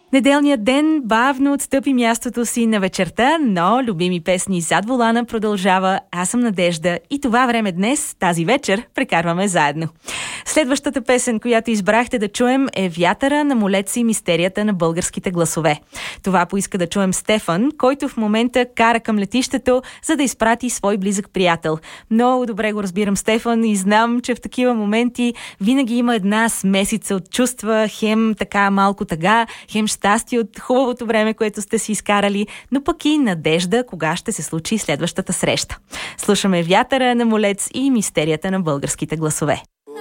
Неделният ден бавно отстъпи мястото си на вечерта, но любими песни зад волана продължава. Аз съм Надежда и това време днес, тази вечер, прекарваме заедно. Следващата песен, която избрахте да чуем, е Вятъра на Молец и мистерията на българските гласове. Това поиска да чуем Стефан, който в момента кара към летището, за да изпрати свой близък приятел. Много добре го разбирам Стефан и знам, че в такива моменти винаги има една смесица от чувства, хем така малко тъга, хем щастие от хубавото време, което сте си изкарали, но пък и надежда кога ще се случи следващата среща. Слушаме Вятъра на Молец и мистерията на българските гласове.